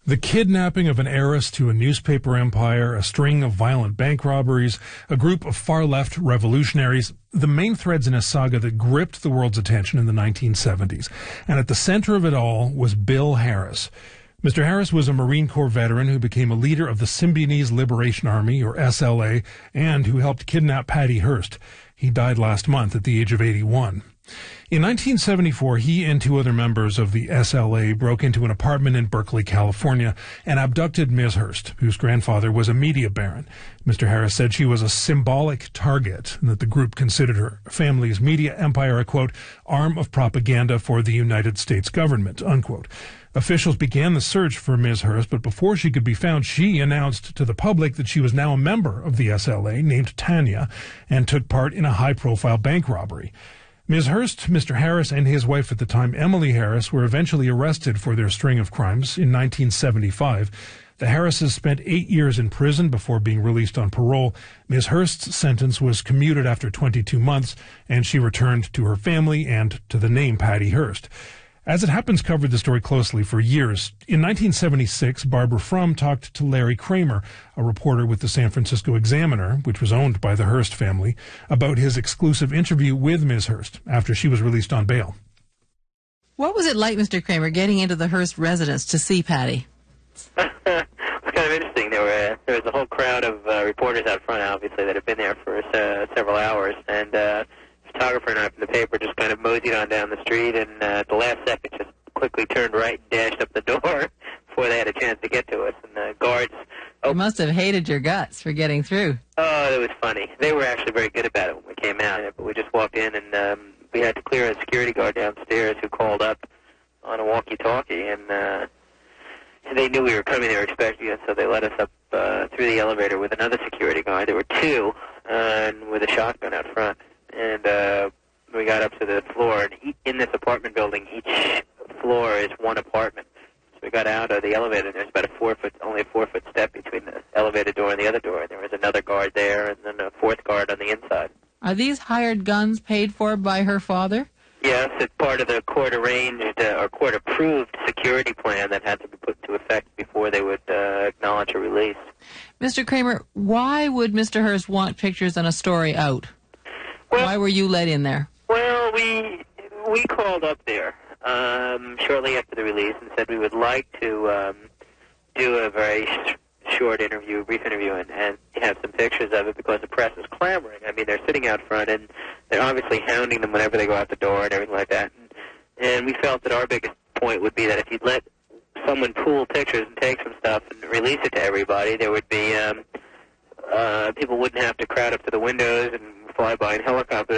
The kidnapping of an heiress to a newspaper empire, a string of violent bank robberies, a group of far-left revolutionaries, the main threads in a saga that gripped the world's attention in the 1970s. And at the center of it all was Bill Harris. Mr. Harris was a Marine Corps veteran who became a leader of the Symbionese Liberation Army, or SLA, and who helped kidnap Patty Hearst. He died last month at the age of 81. In 1974, he and two other members of the SLA broke into an apartment in Berkeley, California, and abducted Ms. Hearst, whose grandfather was a media baron. Mr. Harris said she was a symbolic target, and that the group considered her family's media empire a, quote, arm of propaganda for the United States government, unquote. Officials began the search for Ms. Hearst, but before she could be found, she announced to the public that she was now a member of the SLA, named Tanya, and took part in a high-profile bank robbery. Ms. Hearst, Mr. Harris, and his wife at the time, Emily Harris, were eventually arrested for their string of crimes in 1975. The Harrises spent 8 years in prison before being released on parole. Ms. Hearst's sentence was commuted after 22 months, and she returned to her family and to the name Patty Hearst. As It Happens covered the story closely for years. In 1976, Barbara Frum talked to Larry Kramer, a reporter with the San Francisco Examiner, which was owned by the Hearst family, about his exclusive interview with Ms. Hearst after she was released on bail. What was it like, Mr. Kramer, getting into the Hearst residence to see Patty? It was kind of interesting. There was a whole crowd of reporters out front, obviously, that had been there for several hours, and photographer and I from the paper just kind of moseyed on down the street, and at the last second just quickly turned right and dashed up the door before they had a chance to get to us. And the guards... They must have hated your guts for getting through. Oh, it was funny. They were actually very good about it when we came out, but we just walked in, and we had to clear a security guard downstairs who called up on a walkie-talkie, and they knew we were coming. They were expecting us, so they let us up through the elevator with another security guard. There were two, and with a shotgun out front. And we got up to the floor, and in this apartment building, each floor is one apartment. So we got out of the elevator, and there's about only a 4-foot step between the elevator door and the other door. And there was another guard there, and then a fourth guard on the inside. Are these hired guns paid for by her father? Yes, it's part of the court-arranged or court-approved security plan that had to be put into effect before they would acknowledge a release. Mr. Kramer, why would Mr. Hearst want pictures and a story out? Well, why were you let in there? Well, we called up there shortly after the release and said we would like to do a very short interview, a brief interview, and have some pictures of it because the press is clamoring. I mean, they're sitting out front, and they're obviously hounding them whenever they go out the door and everything like that. And we felt that our biggest point would be that if you'd let someone pool pictures and take some stuff and release it to everybody, there would be people wouldn't have to crowd up to the windows and fly by in helicopters.